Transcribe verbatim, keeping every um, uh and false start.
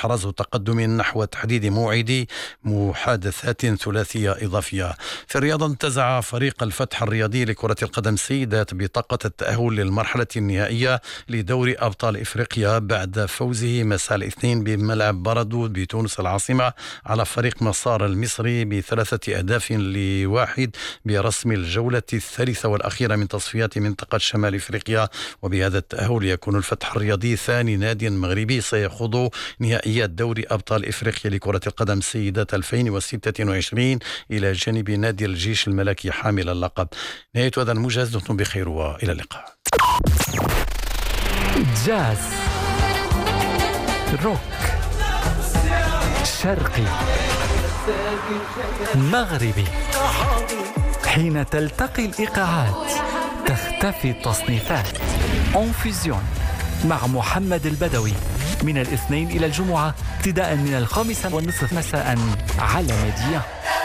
إحراز تقدم نحو تحديد موعد محادثات ثلاثية إضافية. في الرياضة، انتزع فريق الفتح الرياضي لكرة القدم السيدات بطاقة التأهل للمرحلة النهائية لدوري أبطال إفريقيا بعد فوزه مساء الاثنين بملعب بردو بتونس العاصمة على فريق مسار المصري بثلاثة أهداف لواحد برسم الجولة الثالثة والأخيرة من تصفيات منطقة شمال إفريقيا. وبهذا التأهل يكون الفتح الرياضي ثاني نادي مغربي سيخوض نهائيات دوري أبطال إفريقيا لكرة القدم سيدات ألفين وستة وعشرين إلى جانب نادي الجيش الملكي حامل اللقب. نهاية هذا الموجز، دمتم بخير وإلى اللقاء. جاز، روك، شرقي، مغربي. حين تلتقي الإيقاعات تختفي التصنيفات. أنفيزيون مع محمد البدوي من الاثنين إلى الجمعة ابتداء من الخامسة والنصف مساء على ميديا.